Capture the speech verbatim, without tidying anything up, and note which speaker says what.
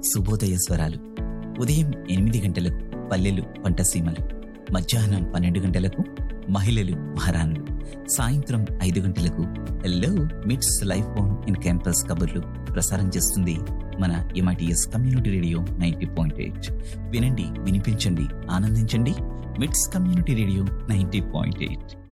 Speaker 1: శుభోదయ స్వరాలు. ఉదయం ఎనిమిది గంటలకు పల్లెలు పంటసీమలు, మధ్యాహ్నం పన్నెండు గంటలకు మహిళలు మహారాణులు, సాయంత్రం ఐదు గంటలకు హెల్లో మిట్స్ లైఫ్ ఫోన్ ఇన్ క్యాంపస్ కబుర్లు ప్రసారం చేస్తుంది మన MITS community radio ninety point eight. వినండి, వినిపించండి, ఆనందించండి. మిట్స్ community radio ninety point eight.